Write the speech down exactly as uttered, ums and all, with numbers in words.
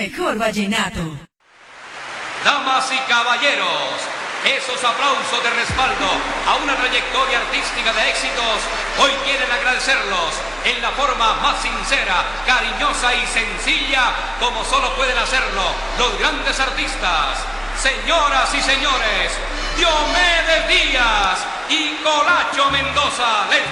mejor vallenato. Damas y caballeros, esos aplausos de respaldo a una trayectoria artística de éxitos, hoy quieren agradecerlos en la forma más sincera, cariñosa y sencilla, como solo pueden hacerlo los grandes artistas. Señoras y señores, Diomedes Díaz y Colacho Mendoza les